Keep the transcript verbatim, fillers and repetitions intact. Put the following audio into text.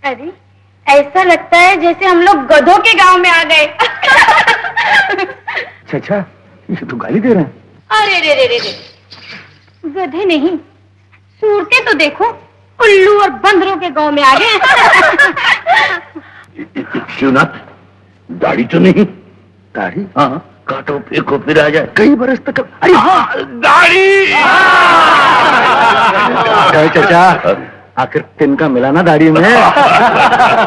अरे ऐसा लगता है जैसे हम लोग गधों के गांव में आ गए। अच्छा, ये तो गाली दे रहे हैं। अरे रे रे रे रे, गधे नहीं, सूरतें तो देखो, उल्लू और बंदरों के गांव में आ गए। शिवनाथ, दाढ़ी तो नहीं? दाढ़ी? हाँ, काटो फेंको फिर आ जाए। कई बरस तक। अरे हाँ, दाढ़ी। चाचा, आखिर तिनका मिला ना दाढ़ी में।